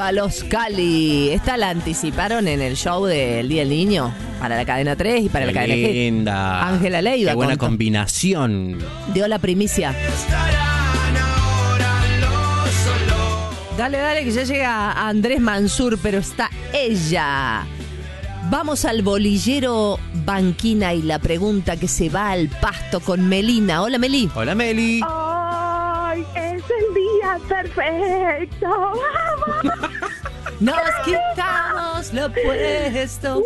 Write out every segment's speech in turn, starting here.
A los Cali, esta la anticiparon en el show del Día del Niño para la cadena 3 y para la cadena G. Linda. Ángela Leiva. Qué buena combinación. Dio la primicia. Dale, que ya llega Andrés Mansur, pero está ella. Vamos al bolillero Banquina y la pregunta que se va al pasto con Melina. Hola, Meli. Hola, Meli. ¡Ay, es el día perfecto! ¡Vamos! Nos quitamos lo puesto.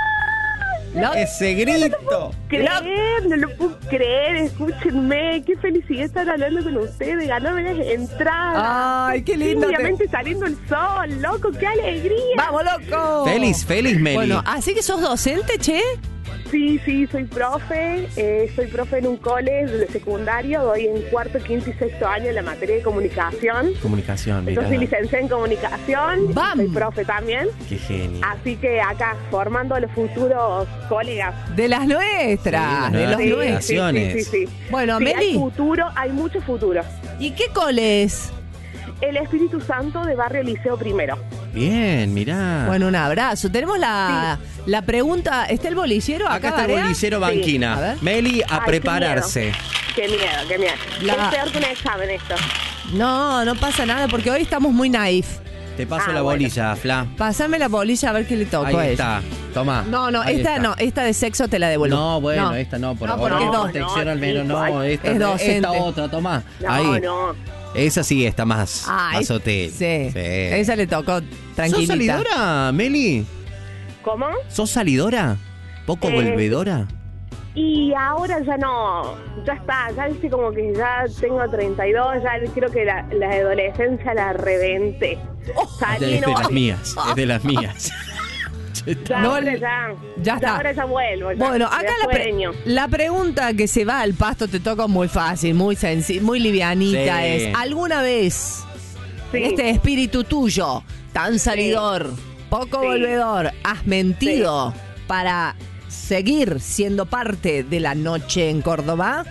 Ese grito. No lo puedo creer, escúchenme, qué felicidad estar hablando con ustedes, ganarme las entradas. Ay, qué lindo. Obviamente saliendo el sol, loco, qué alegría. ¡Vamos, loco! Feliz, Meli. Bueno, así que sos docente, che. Sí, soy profe en un colegio de secundario, doy en cuarto, quinto y sexto año en la materia de comunicación. Comunicación, mira. Yo soy licenciada en comunicación, ¡Bam! soy profe también. Qué genio. Así que acá, formando a los futuros colegas. De las nuestras, Sí, de los sí, nuestros. sí. Bueno, Sí, Meli. hay futuro, hay mucho futuro. ¿Y qué cole es? El Espíritu Santo de Barrio Liceo Primero. Bien, mirá. Bueno, un abrazo. Tenemos la pregunta. ¿Está el bolillero acá? Acá está el Barea? bolillero A Banquina. ver. Meli, a Ay, prepararse. Qué miedo. Es peor que un examen esto. No pasa nada porque hoy estamos muy naif. Te paso Ah, la bolilla, Fla. Pásame la bolilla a ver qué le tocó a Ahí ella. está. Toma. No, Ahí esta está. no, esta de sexo te la devuelvo. No, bueno, esta no, por No, ahora. porque No, es protección no, al menos, chico, no. Esta, es docente. esta otra, toma. No, Ahí. no. Esa sí está más hotel. Sí. Esa le tocó tranquilita. ¿Sos salidora, Meli? ¿Cómo? ¿Sos salidora? ¿Poco volvedora? Y ahora ya no, ya está, ya viste como que ya tengo 32, ya creo que la adolescencia la reventé. Salí, Es de no, las mías, es de las mías. ya, No, ahora ya está. Ahora ya vuelvo. Ya, Bueno, ya acá sueño. la pregunta que se va al pasto te toca muy fácil, muy sencilla, muy livianita. Sí. Es, ¿alguna vez Sí. en este espíritu tuyo, tan salidor, poco Sí. volvedor, has mentido para seguir siendo parte de la noche en Córdoba?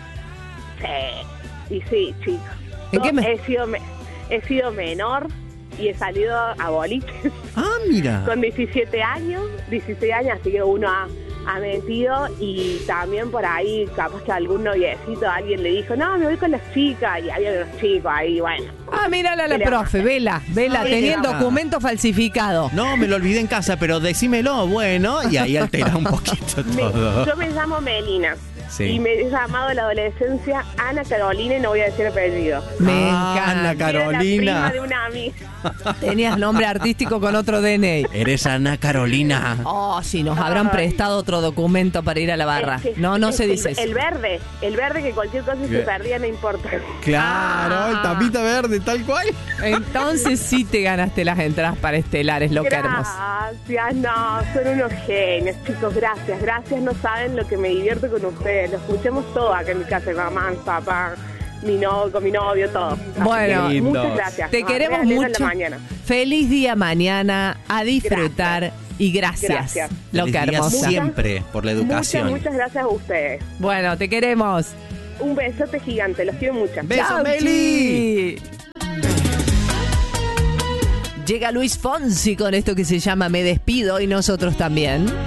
Sí, y sí, chicos. ¿En qué He sido menor y he salido a boliches Ah, mira. con 16 años, así que uno ha mentido y también por ahí capaz que algún noviecito, alguien le dijo, no, me voy con las chicas y había unos chicos ahí, bueno. Ah, mírala la ¿Qué le profe, vela, Ah, tenía el mira. documento falsificado. No, me lo olvidé en casa, pero decímelo, bueno, y ahí altera un poquito todo. Yo me llamo Melina. Sí. Y me he llamado en la adolescencia Ana Carolina y no voy a decir apellido. Me Ana encanta. Era la Carolina. prima de una amiga. Tenías nombre artístico con otro DNI. Eres Ana Carolina. Oh, sí, nos habrán prestado otro documento para ir a la barra. Es que- No es se que dice eso. el verde que cualquier cosa se perdía no importa. Claro, el tapita verde, tal cual. Entonces sí te ganaste las entradas para Estelares, lo que hermoso. Gracias, no, son unos genios, chicos, gracias, no saben lo que me divierto con ustedes, lo escuchemos todo acá en mi casa, mamá, papá, con mi novio, todo. Así Bueno, que lindos. muchas gracias. Te queremos Real, en mucho. la mañana. Feliz día mañana, a disfrutar Gracias. y gracias. Gracias. Loca Feliz día hermosa. siempre por la educación. Muchas gracias a ustedes. Bueno, te queremos. Un besote gigante, los quiero mucho. Besos, Chau, Meli. chi. Llega Luis Fonsi con esto que se llama Me Despido y nosotros también.